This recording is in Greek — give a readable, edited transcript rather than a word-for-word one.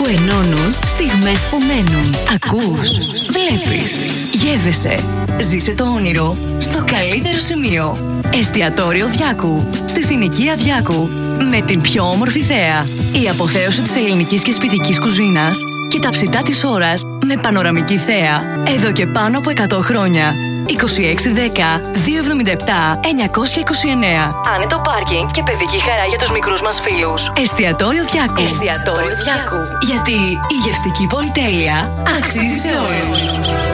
ενώνουν, στιγμές που μένουν. Ακούς, βλέπεις, γεύεσαι. Ζήσε το όνειρο στο καλύτερο σημείο. Εστιατόριο Διάκου, στη συνοικία Διάκου. Με την πιο όμορφη θέα. Η αποθέωση της ελληνικής και σπιτικής κουζίνας και τα ψητά της ώρας με πανοραμική θέα. Εδώ και πάνω από 100 χρόνια. 2610 277 929. Άνετο πάρκινγκ και παιδική χαρά για τους μικρούς μας φίλους. Εστιατόριο Διάκου. Εστιατόριο Διάκου. Γιατί η γευστική πολυτέλεια αξίζει σε όλους.